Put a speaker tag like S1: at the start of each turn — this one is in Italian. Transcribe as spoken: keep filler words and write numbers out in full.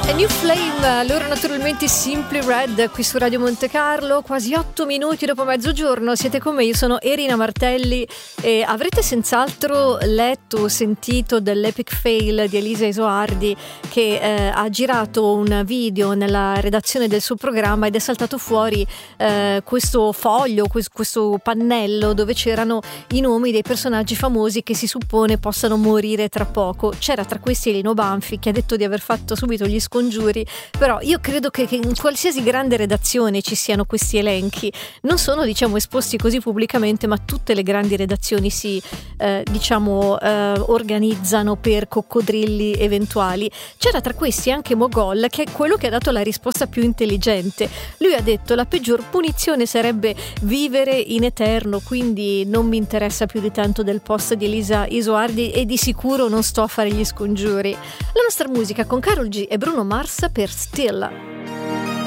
S1: New Flame, loro naturalmente Simply Red qui su Radio Monte Carlo, quasi otto minuti dopo mezzogiorno, siete con me, io sono Erina Martelli e avrete senz'altro letto o sentito dell'epic fail di Elisa Isoardi che eh, ha girato un video nella redazione del suo programma ed è saltato fuori eh, questo foglio, questo, questo pannello dove c'erano i nomi dei personaggi famosi che si suppone possano morire tra poco. C'era tra questi Lino Banfi che ha detto di aver fatto subito gli scongiuri, però io credo che, che in qualsiasi grande redazione ci siano questi elenchi, non sono diciamo esposti così pubblicamente, ma tutte le grandi redazioni si eh, diciamo eh, organizzano per coccodrilli eventuali. C'era tra questi anche Mogol, che è quello che ha dato la risposta più intelligente. Lui ha detto: la peggior punizione sarebbe vivere in eterno, quindi non mi interessa più di tanto del post di Elisa Isoardi e di sicuro non sto a fare gli scongiuri. La nostra musica con Karol G e Bruno Mars per Still.